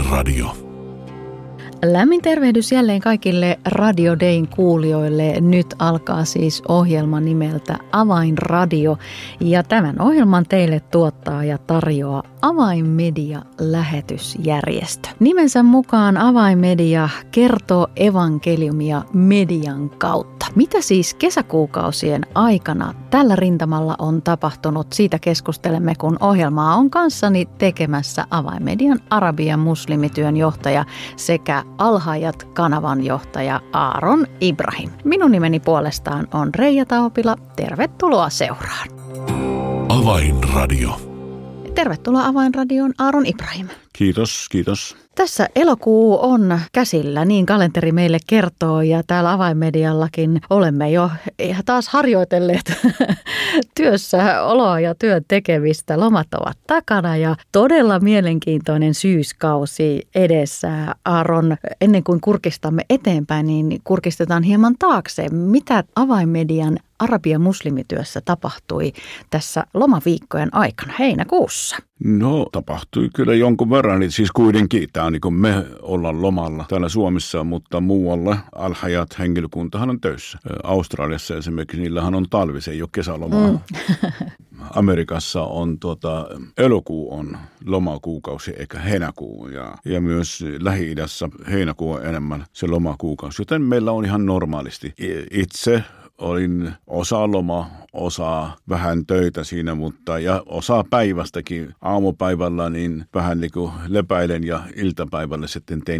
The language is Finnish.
Avainradio. Lämmin tervehdys jälleen kaikille Radio Dayn kuulijoille. Nyt alkaa siis ohjelma nimeltä Avainradio. Ja tämän ohjelman teille tuottaa ja tarjoaa Avainmedia-lähetysjärjestö. Nimensä mukaan Avainmedia kertoo evankeliumia median kautta. Mitä siis kesäkuukausien aikana tällä rintamalla on tapahtunut? Siitä keskustelemme, kun ohjelmaa on kanssani tekemässä Avainmedian Arabian muslimityön johtaja sekä Alhaajat-kanavan johtaja Aaron Ibrahim. Minun nimeni puolestaan on Reija Taupila. Tervetuloa seuraan. Avainradio. Tervetuloa Avainradioon Aaron Ibrahim. Kiitos, kiitos. Tässä elokuu on käsillä, niin kalenteri meille kertoo, ja täällä Avainmediallakin olemme jo taas harjoitelleet työssäoloa ja työn tekemistä. Lomat ovat takana ja todella mielenkiintoinen syyskausi edessä. Aaron, ennen kuin kurkistamme eteenpäin, niin kurkistetaan hieman taakse. Mitä Avainmedian Arabian muslimityössä tapahtui tässä lomaviikkojen aikana heinäkuussa? No, tapahtui kyllä jonkun verran. Siis kuitenkin tämä on niin kuin me ollaan lomalla täällä Suomessa, mutta muualla Alhaajat henkilökuntahan on töissä. Australiassa esimerkiksi niillähän on talvi, se ei ole kesälomaa. Amerikassa on elokuu on lomakuukausi eikä heinäkuu ja myös Lähi-idässä heinäkuu on enemmän se lomakuukausi, joten meillä on ihan normaalisti. Itse olin osa loma, osa vähän töitä siinä, mutta ja osa päivästäkin aamupäivällä niin vähän niin kuin lepäilen ja iltapäivällä sitten tein